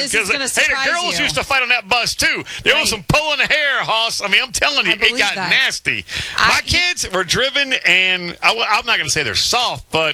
this is going to surprise the girls you. used to fight on that bus, too. There was some pulling the hair, Hoss. I mean, I'm telling you, it got nasty. My kids were driven, and I'm not going to say they're soft, but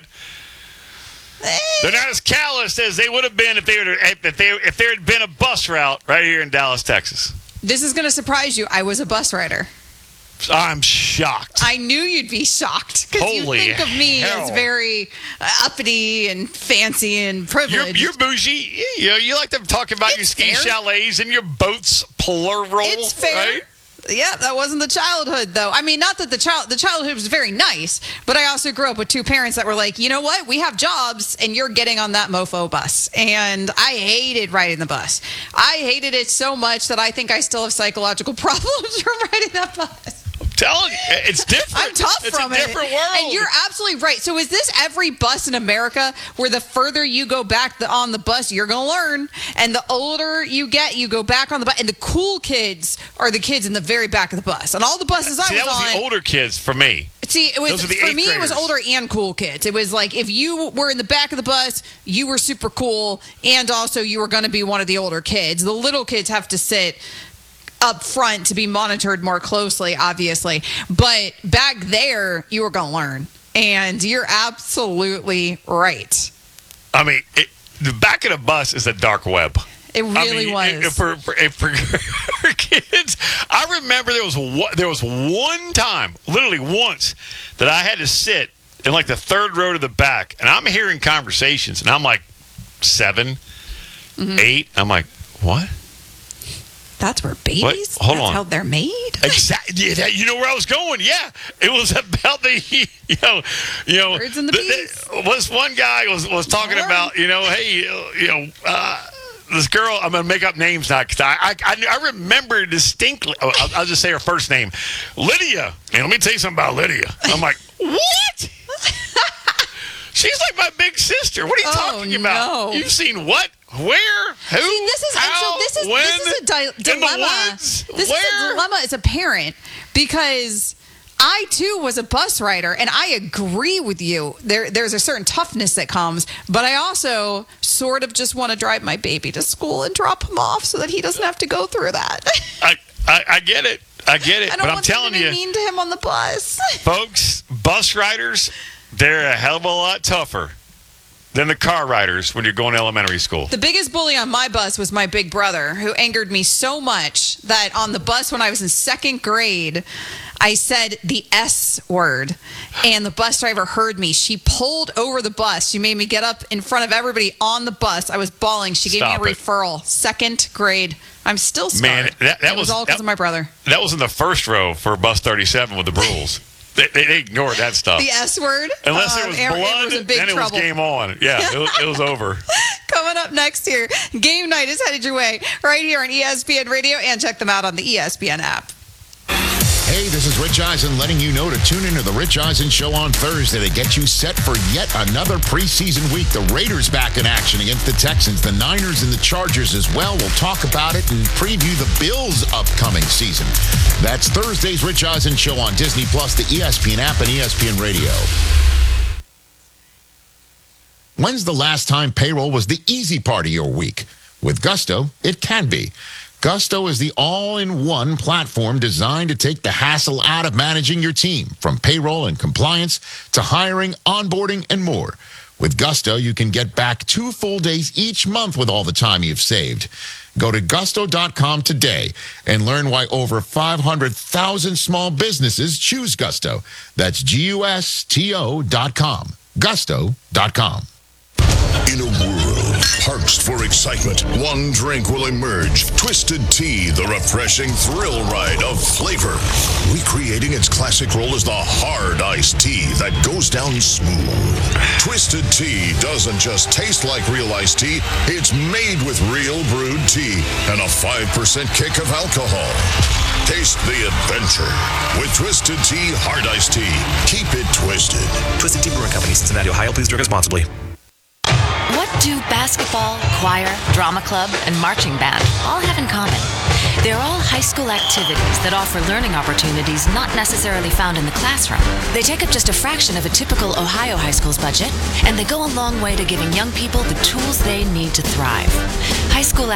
they're not as callous as they would have been if there had been a bus route right here in Dallas, Texas. This is going to surprise you. I was a bus rider. I'm shocked. I knew you'd be shocked because you think of me as very uppity and fancy and privileged. You're bougie. You like to talk about your ski chalets and your boats, plural. It's fair. Right? Yeah, that wasn't the childhood, though. I mean, not that the childhood was very nice, but I also grew up with two parents that were like, you know what? We have jobs, and you're getting on that mofo bus. And I hated riding the bus. I hated it so much that I think I still have psychological problems from riding that bus. Telling you, it's different. I'm tough from it. It's a different world. And you're absolutely right. So is this every bus in America where the further you go back on the bus, you're going to learn, and the older you get, you go back on the bus, and the cool kids are the kids in the very back of the bus. On all the buses I was on. That was the older kids for me. See, it was, for me, it was older and cool kids. It was like if you were in the back of the bus, you were super cool, and also you were going to be one of the older kids. The little kids have to sit up front to be monitored more closely, obviously. But back there, you were going to learn. And you're absolutely right. I mean, the back of the bus is a dark web. It really was. For kids, I remember there was one time, literally once, that I had to sit in like the third row to the back. And I'm hearing conversations. And I'm like 7, 8. I'm like, what? That's where babies? Hold That's on. how they're made? Exactly. Yeah, you know where I was going. Yeah. It was about Birds and the bees. Was one guy was talking about, hey, this girl, I'm going to make up names now because I remember distinctly. I'll just say her first name, Lydia. And let me tell you something about Lydia. I'm like, what? She's like my big sister. What are you talking about? You've seen what? Where? Who? See, this is a dilemma. This is a dilemma as a parent because I too was a bus rider, and I agree with you. There's a certain toughness that comes, but I also sort of just want to drive my baby to school and drop him off so that he doesn't have to go through that. I get it. I don't but I'm telling you, mean to him on the bus, folks. Bus riders, they're a hell of a lot tougher than the car riders when you're going to elementary school. The biggest bully on my bus was my big brother, who angered me so much that on the bus when I was in second grade, I said the S word, and the bus driver heard me. She pulled over the bus. She made me get up in front of everybody on the bus. I was bawling. She gave me a referral. Second grade. I'm still scarred. Man, that was all because of my brother. That was in the first row for bus 37 with the rules. They ignored that stuff. The S word? Unless there was blood, then it was game on. Yeah, it was over. Coming up next here, game night is headed your way right here on ESPN Radio, and check them out on the ESPN app. Hey, this is Rich Eisen letting you know to tune into the Rich Eisen Show on Thursday to get you set for yet another preseason week. The Raiders back in action against the Texans, the Niners and the Chargers as well. We'll talk about it and preview the Bills' upcoming season. That's Thursday's Rich Eisen Show on Disney+, the ESPN app, and ESPN Radio. When's the last time payroll was the easy part of your week? With Gusto, it can be. Gusto is the all-in-one platform designed to take the hassle out of managing your team, from payroll and compliance to hiring, onboarding, and more. With Gusto, you can get back 2 full days each month with all the time you've saved. Go to gusto.com today and learn why over 500,000 small businesses choose Gusto. That's GUSTO.com. Gusto.com. In a world parched for excitement, one drink will emerge. Twisted Tea, the refreshing thrill ride of flavor. Recreating its classic role as the hard iced tea that goes down smooth. Twisted Tea doesn't just taste like real iced tea, it's made with real brewed tea and a 5% kick of alcohol. Taste the adventure with Twisted Tea Hard Iced Tea. Keep it twisted. Twisted Tea Brewing Company, Cincinnati, Ohio. Please drink responsibly. What do basketball, choir, drama club, and marching band all have in common? They're all high school activities that offer learning opportunities not necessarily found in the classroom. They take up just a fraction of a typical Ohio high school's budget, and they go a long way to giving young people the tools they need to thrive. High school